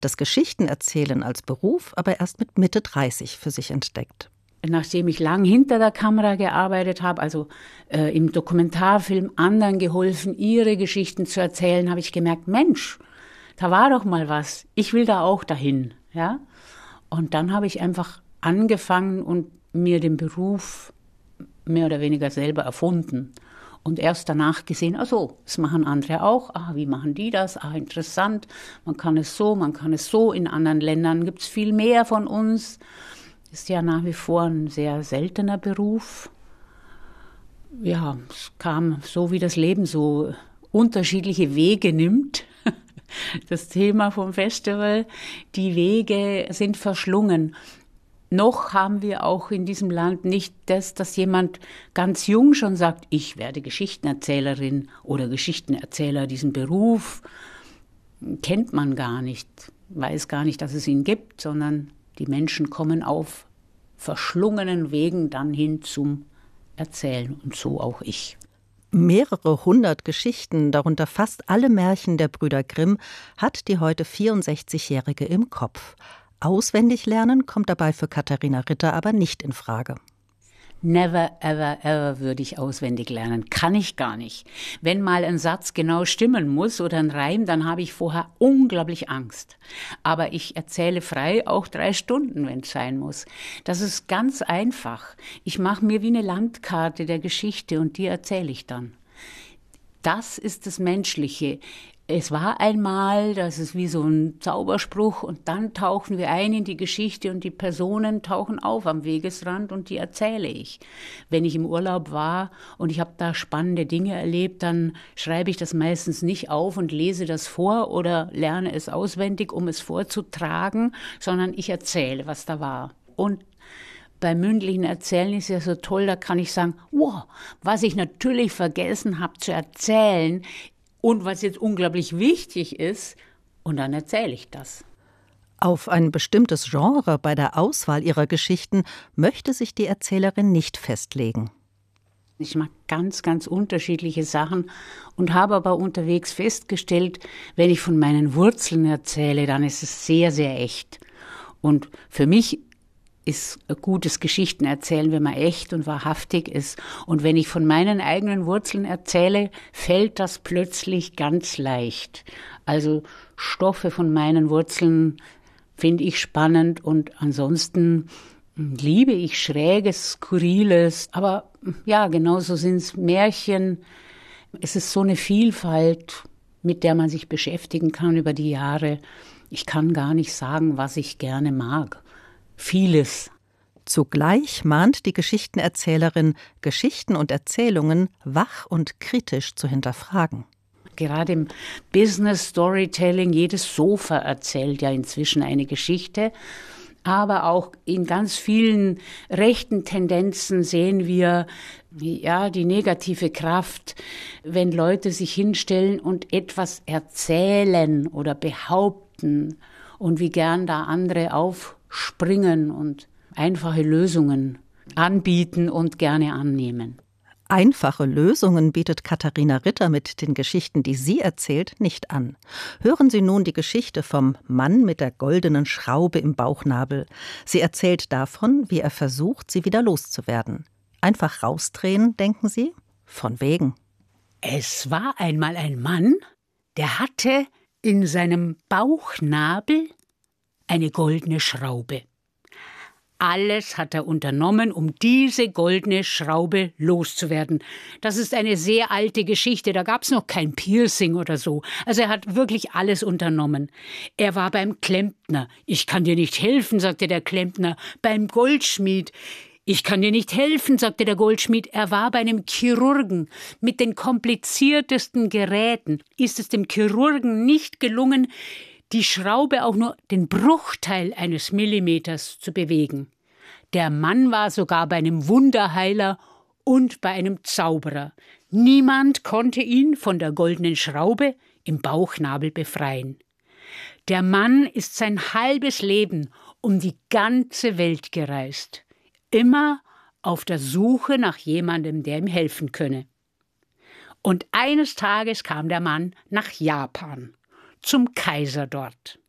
das Geschichtenerzählen als Beruf aber erst mit Mitte 30 für sich entdeckt. Nachdem ich lang hinter der Kamera gearbeitet habe, also im Dokumentarfilm anderen geholfen, ihre Geschichten zu erzählen, habe ich gemerkt, Mensch, da war doch mal was. Ich will da auch dahin. Ja? Und dann habe ich einfach angefangen und mir den Beruf mehr oder weniger selber erfunden. Und erst danach gesehen, ach so, das machen andere auch. Ah, wie machen die das? Ah, interessant. Man kann es so. In anderen Ländern gibt es viel mehr von uns. Ist ja nach wie vor ein sehr seltener Beruf. Ja, es kam so, wie das Leben so unterschiedliche Wege nimmt. Das Thema vom Festival, die Wege sind verschlungen. Noch haben wir auch in diesem Land nicht das, dass jemand ganz jung schon sagt, ich werde Geschichtenerzählerin oder Geschichtenerzähler. Diesen Beruf kennt man gar nicht, weiß gar nicht, dass es ihn gibt, sondern die Menschen kommen auf verschlungenen Wegen dann hin zum Erzählen und so auch ich. Mehrere hundert Geschichten, darunter fast alle Märchen der Brüder Grimm, hat die heute 64-Jährige im Kopf. Auswendig lernen kommt dabei für Katharina Ritter aber nicht in Frage. Never, ever, ever würde ich auswendig lernen. Kann ich gar nicht. Wenn mal ein Satz genau stimmen muss oder ein Reim, dann habe ich vorher unglaublich Angst. Aber ich erzähle frei auch 3 Stunden, wenn es sein muss. Das ist ganz einfach. Ich mache mir wie eine Landkarte der Geschichte und die erzähle ich dann. Das ist das Menschliche. Es war einmal, das ist wie so ein Zauberspruch, und dann tauchen wir ein in die Geschichte und die Personen tauchen auf am Wegesrand und die erzähle ich. Wenn ich im Urlaub war und ich habe da spannende Dinge erlebt, dann schreibe ich das meistens nicht auf und lese das vor oder lerne es auswendig, um es vorzutragen, sondern ich erzähle, was da war. Und beim mündlichen Erzählen ist ja so toll, da kann ich sagen, wow, was ich natürlich vergessen habe zu erzählen, und was jetzt unglaublich wichtig ist, und dann erzähle ich das. Auf ein bestimmtes Genre bei der Auswahl ihrer Geschichten möchte sich die Erzählerin nicht festlegen. Ich mag ganz, ganz unterschiedliche Sachen und habe aber unterwegs festgestellt, wenn ich von meinen Wurzeln erzähle, dann ist es sehr, sehr echt. Und für mich ist ein gutes Geschichtenerzählen, wenn man echt und wahrhaftig ist. Und wenn ich von meinen eigenen Wurzeln erzähle, fällt das plötzlich ganz leicht. Also Stoffe von meinen Wurzeln finde ich spannend und ansonsten liebe ich Schräges, Skurriles. Aber ja, genauso sind es Märchen. Es ist so eine Vielfalt, mit der man sich beschäftigen kann über die Jahre. Ich kann gar nicht sagen, was ich gerne mag. Vieles. Zugleich mahnt die Geschichtenerzählerin, Geschichten und Erzählungen wach und kritisch zu hinterfragen. Gerade im Business Storytelling, jedes Sofa erzählt ja inzwischen eine Geschichte. Aber auch in ganz vielen rechten Tendenzen sehen wir ja die negative Kraft, wenn Leute sich hinstellen und etwas erzählen oder behaupten und wie gern da andere aufspringen und einfache Lösungen anbieten und gerne annehmen. Einfache Lösungen bietet Katharina Ritter mit den Geschichten, die sie erzählt, nicht an. Hören Sie nun die Geschichte vom Mann mit der goldenen Schraube im Bauchnabel. Sie erzählt davon, wie er versucht, sie wieder loszuwerden. Einfach rausdrehen, denken Sie? Von wegen. Es war einmal ein Mann, der hatte in seinem Bauchnabel eine goldene Schraube. Alles hat er unternommen, um diese goldene Schraube loszuwerden. Das ist eine sehr alte Geschichte, da gab es noch kein Piercing oder so. Also er hat wirklich alles unternommen. Er war beim Klempner. Ich kann dir nicht helfen, sagte der Klempner. Beim Goldschmied. Ich kann dir nicht helfen, sagte der Goldschmied. Er war bei einem Chirurgen. Mit den kompliziertesten Geräten ist es dem Chirurgen nicht gelungen, die Schraube auch nur den Bruchteil eines Millimeters zu bewegen. Der Mann war sogar bei einem Wunderheiler und bei einem Zauberer. Niemand konnte ihn von der goldenen Schraube im Bauchnabel befreien. Der Mann ist sein halbes Leben um die ganze Welt gereist. Immer auf der Suche nach jemandem, der ihm helfen könne. Und eines Tages kam der Mann nach Japan, zum Kaiser dort.